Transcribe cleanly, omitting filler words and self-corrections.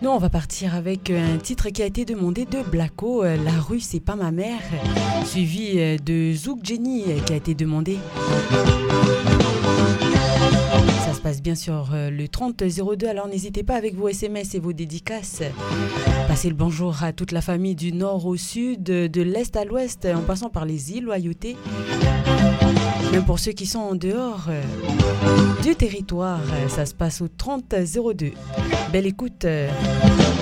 Nous, on va partir avec un titre qui a été demandé de Blacko, La rue, c'est pas ma mère, suivi de Zouk Jenny qui a été demandé. Ça se passe bien sur le 3002, alors n'hésitez pas avec vos SMS et vos dédicaces. Passez le bonjour à toute la famille du nord au sud, de l'est à l'ouest, en passant par les îles Loyauté. Même pour ceux qui sont en dehors du territoire, ça se passe au 3002. Belle écoute.